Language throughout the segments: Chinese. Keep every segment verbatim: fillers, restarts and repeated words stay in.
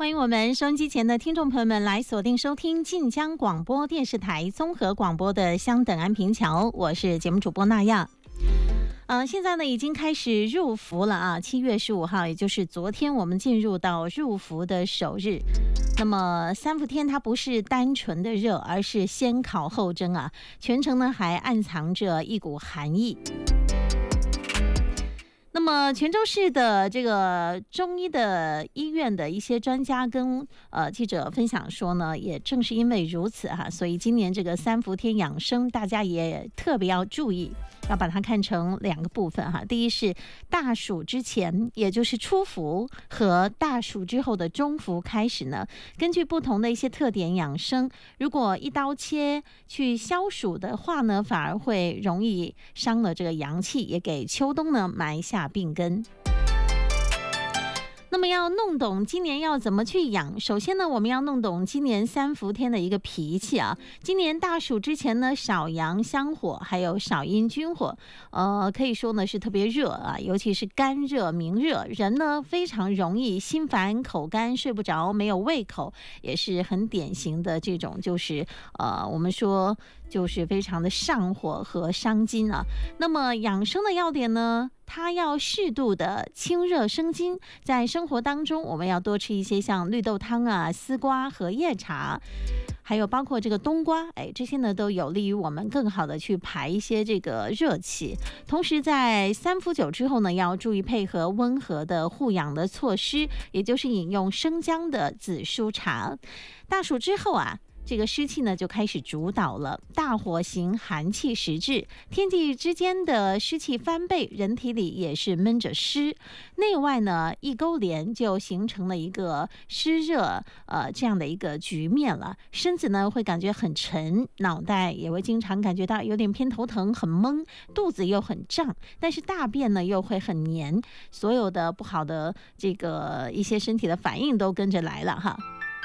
欢迎我们收音机前的听众朋友们来锁定收听晋江广播电视台综合广播的相等安平桥，我是节目主播娜亚。呃，现在呢已经开始入伏了啊，七月十五号，也就是昨天，我们进入到入伏的首日。那么三伏天它不是单纯的热，而是先烤后蒸啊，全程呢还暗藏着一股寒意。那么泉州市的这个中医的医院的一些专家跟呃记者分享说呢，也正是因为如此哈、啊，所以今年这个三伏天养生，大家也特别要注意，要把它看成两个部分哈。第一是大暑之前，也就是初伏，和大暑之后的中伏开始呢，根据不同的一些特点养生。如果一刀切去消暑的话呢，反而会容易伤了这个阳气，也给秋冬呢埋下病根。那么要弄懂今年要怎么去养，首先呢，我们要弄懂今年三伏天的一个脾气啊。今年大暑之前呢，少阳相火，还有少阴君火，呃，可以说呢是特别热啊，尤其是干热、明热，人呢非常容易心烦、口干、睡不着、没有胃口，也是很典型的这种，就是呃，我们说就是非常的上火和伤筋啊。那么养生的要点呢，它要适度的清热生津，在生活当中我们要多吃一些像绿豆汤啊、丝瓜、荷叶茶，还有包括这个冬瓜，哎，这些呢都有利于我们更好的去排一些这个热气。同时在三伏酒之后呢，要注意配合温和的护养的措施，也就是饮用生姜的紫苏茶。大暑之后啊，这个湿气呢就开始主导了，大火行寒气时至，天地之间的湿气翻倍，人体里也是闷着湿，内外呢一勾连，就形成了一个湿热呃这样的一个局面了。身子呢会感觉很沉，脑袋也会经常感觉到有点偏头疼，很懵，肚子又很胀，但是大便呢又会很黏，所有的不好的这个一些身体的反应都跟着来了哈。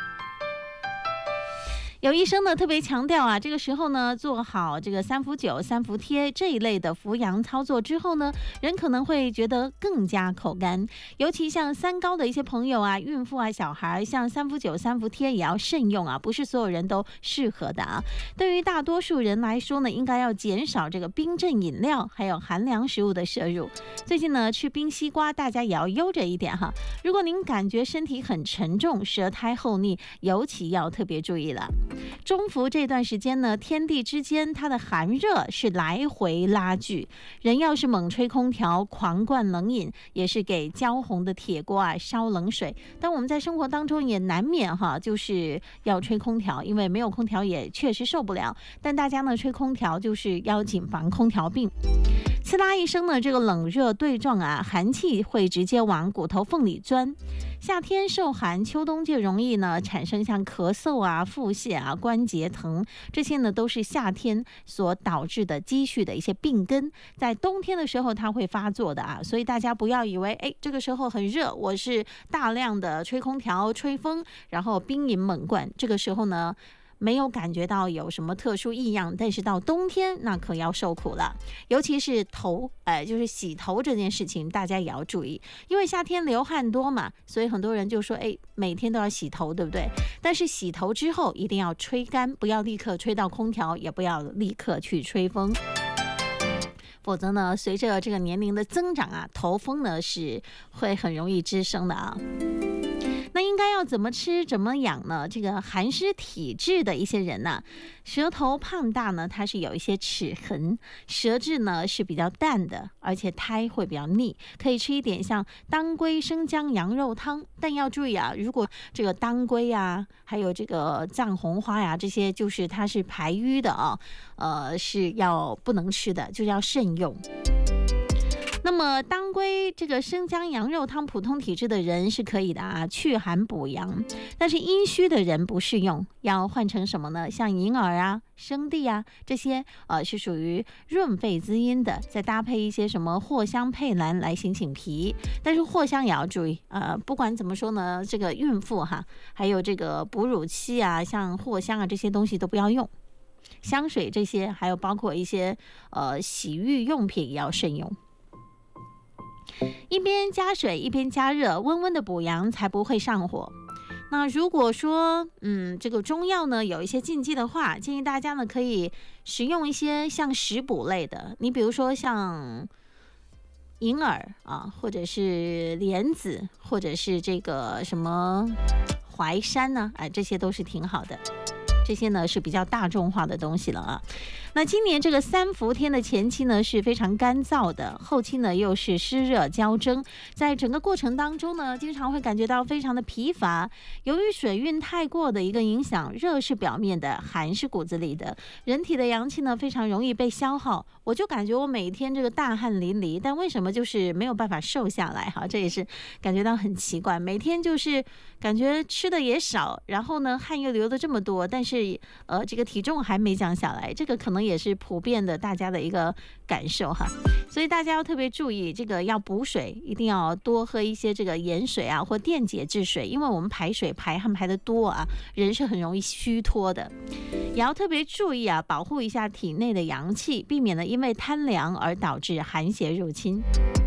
有医生呢特别强调啊，这个时候呢做好这个三伏酒、三伏贴这一类的扶阳操作之后呢，人可能会觉得更加口干，尤其像三高的一些朋友啊、孕妇啊、小孩，像三伏酒、三伏贴也要慎用啊，不是所有人都适合的啊。对于大多数人来说呢，应该要减少这个冰镇饮料还有寒凉食物的摄入。最近呢吃冰西瓜，大家也要悠着一点哈。如果您感觉身体很沉重、舌苔厚腻，尤其要特别注意了。中伏这段时间呢，天地之间它的寒热是来回拉锯，人要是猛吹空调、狂灌冷饮，也是给焦红的铁锅啊烧冷水。但我们在生活当中也难免哈，就是要吹空调，因为没有空调也确实受不了。但大家呢吹空调就是要谨防空调病。刺啦一声呢，这个冷热对撞啊，寒气会直接往骨头缝里钻。夏天受寒，秋冬就容易呢产生像咳嗽啊、腹泻啊、关节疼，这些呢都是夏天所导致的积蓄的一些病根，在冬天的时候它会发作的啊，所以大家不要以为哎这个时候很热，我是大量的吹空调、吹风，然后冰饮猛灌，这个时候呢没有感觉到有什么特殊异样，但是到冬天那可要受苦了，尤其是头，哎，就是洗头这件事情，大家也要注意，因为夏天流汗多嘛，所以很多人就说，哎，每天都要洗头，对不对？但是洗头之后一定要吹干，不要立刻吹到空调，也不要立刻去吹风。否则呢，随着这个年龄的增长啊，头风呢是会很容易滋生的啊。那应该要怎么吃怎么养呢？这个寒湿体质的一些人呢、啊，舌头胖大呢，它是有一些齿痕，舌质呢是比较淡的，而且苔会比较腻，可以吃一点像当归生姜羊肉汤。但要注意啊，如果这个当归啊，还有这个藏红花呀、啊，这些就是它是排瘀的啊，呃，是要不能吃的，就要慎用。那么当归这个生姜羊肉汤，普通体质的人是可以的啊，祛寒补阳。但是阴虚的人不适用，要换成什么呢？像银耳啊、生地啊这些，呃，是属于润肺滋阴的。再搭配一些什么藿香、佩兰来醒醒脾。但是藿香也要注意，呃，不管怎么说呢，这个孕妇哈，还有这个哺乳期啊，像藿香啊这些东西都不要用。香水这些，还有包括一些呃洗浴用品也要慎用。一边加水一边加热，温温的补阳才不会上火。 那如果说嗯这个中药呢有一些禁忌的话，建议大家呢可以食用一些像食补类的，你比如说像银耳啊，或者是莲子，或者是这个什么淮山呢，哎，这些都是挺好的。这些呢是比较大众化的东西了啊。那今年这个三伏天的前期呢是非常干燥的，后期呢又是湿热交争，在整个过程当中呢，经常会感觉到非常的疲乏。由于水运太过的一个影响，热是表面的，寒是骨子里的，人体的阳气呢非常容易被消耗。我就感觉我每天这个大汗淋漓，但为什么就是没有办法瘦下来哈？这也是感觉到很奇怪，每天就是感觉吃的也少，然后呢汗又流的这么多，但是呃这个体重还没降下来，这个可能也是普遍的大家的一个感受哈。所以大家要特别注意，这个要补水，一定要多喝一些这个盐水啊或电解质水，因为我们排水排汗排的多啊，人是很容易虚脱的。也要特别注意啊，保护一下体内的阳气，避免呢因为贪凉而导致寒邪入侵。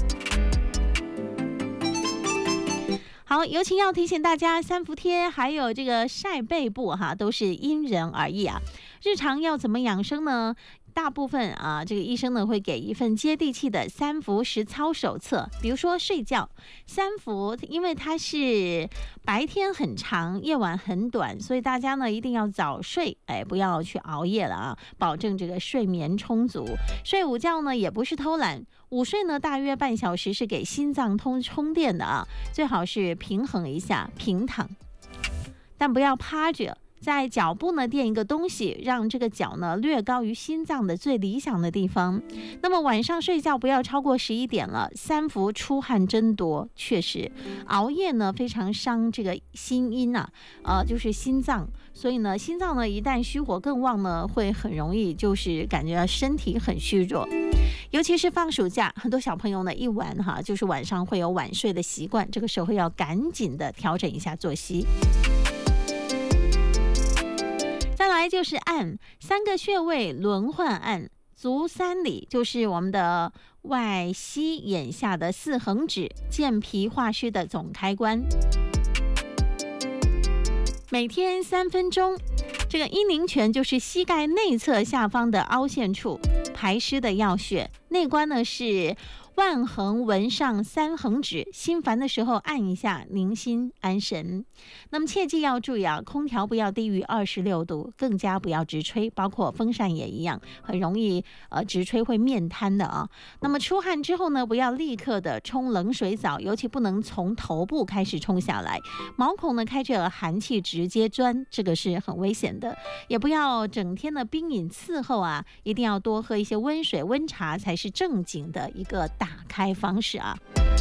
好，尤其要提醒大家，三伏贴还有这个晒背部哈，都是因人而异啊。日常要怎么养生呢？大部分啊，这个医生呢会给一份接地气的三伏实操手册。比如说睡觉，三伏因为它是白天很长，夜晚很短，所以大家呢一定要早睡，哎，不要去熬夜了啊，保证这个睡眠充足。睡午觉呢也不是偷懒，午睡呢大约半小时是给心脏通充电的啊，最好是平衡一下，平躺，但不要趴着。在脚部呢垫一个东西，让这个脚呢略高于心脏的最理想的地方。那么晚上睡觉不要超过十一点了。三伏出汗真多，确实熬夜呢非常伤这个心阴啊，呃就是心脏。所以呢心脏呢一旦虚火更旺呢，会很容易就是感觉到身体很虚弱。尤其是放暑假，很多小朋友呢一晚哈就是晚上会有晚睡的习惯，这个时候要赶紧的调整一下作息。再来就是按三个穴位轮换按，足三里就是我们的外膝眼下的四横指，健脾化湿的总开关。每天三分钟。这个阴陵泉就是膝盖内侧下方的凹陷处，排湿的要穴。内关呢是万横纹上三横指，心烦的时候按一下，宁心安神。那么切记要注意啊，空调不要低于二十六度，更加不要直吹，包括风扇也一样，很容易呃直吹会面瘫的啊。那么出汗之后呢，不要立刻的冲冷水澡，尤其不能从头部开始冲下来，毛孔呢开着寒气直接钻，这个是很危险的。也不要整天的冰饮伺候啊，一定要多喝一些温水温茶，才是正经的一个打开方式啊。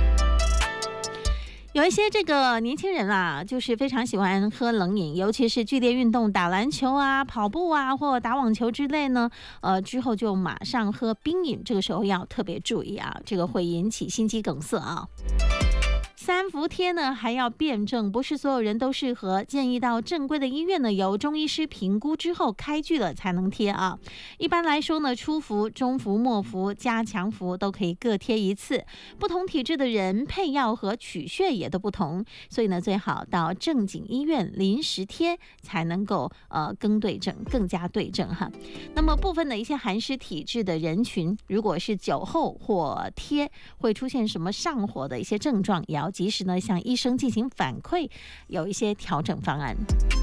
有一些这个年轻人啦，就是非常喜欢喝冷饮，尤其是剧烈运动，打篮球啊、跑步啊，或打网球之类呢，呃，之后就马上喝冰饮，这个时候要特别注意啊，这个会引起心肌梗塞啊。三伏贴呢还要辩证，不是所有人都适合，建议到正规的医院呢，由中医师评估之后开具了才能贴啊。一般来说呢，初服、中服、末服、加强服都可以各贴一次。不同体质的人配药和取穴也都不同，所以呢，最好到正经医院临时贴才能够呃更对症，更加对症哈。那么部分的一些寒湿体质的人群，如果是酒后或贴会出现什么上火的一些症状，也要及时呢向医生进行反馈，有一些调整方案。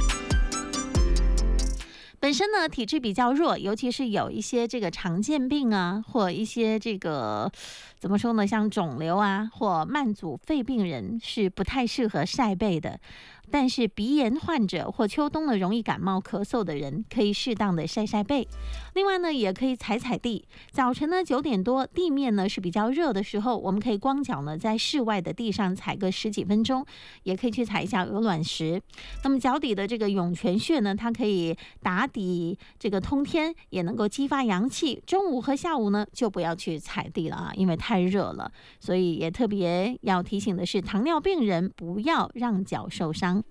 本身呢体质比较弱，尤其是有一些这个常见病啊，或一些这个怎么说呢，像肿瘤啊或慢阻肺病人是不太适合晒背的。但是鼻炎患者或秋冬呢容易感冒咳嗽的人，可以适当的晒晒背。另外呢，也可以踩踩地。早晨呢九点多，地面呢是比较热的时候，我们可以光脚呢在室外的地上踩个十几分钟，也可以去踩一下鹅卵石。那么脚底的这个涌泉穴呢，它可以打底这个通天，也能够激发阳气。中午和下午呢就不要去踩地了啊，因为太热了。所以也特别要提醒的是，糖尿病人不要让脚受伤。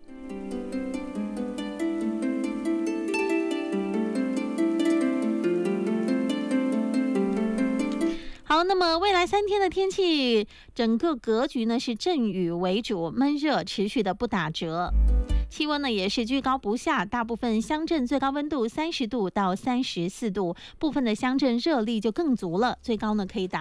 好，那么未来三天的天气，整个格局呢是阵雨为主，闷热持续的不打折。 气温呢也是居高不下，大部分乡镇最高温度三十度到三十四度，部分的乡镇热力就更足了，最高呢可以达